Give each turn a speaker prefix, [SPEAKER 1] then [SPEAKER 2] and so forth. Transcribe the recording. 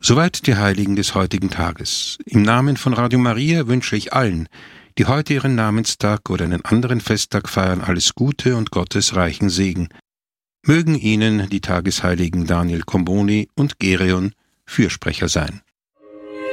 [SPEAKER 1] Soweit die Heiligen des heutigen Tages. Im Namen von Radio Maria wünsche ich allen, die heute ihren Namenstag oder einen anderen Festtag feiern, alles Gute und Gottes reichen Segen. Mögen ihnen die Tagesheiligen Daniel Comboni und Gereon Fürsprecher sein.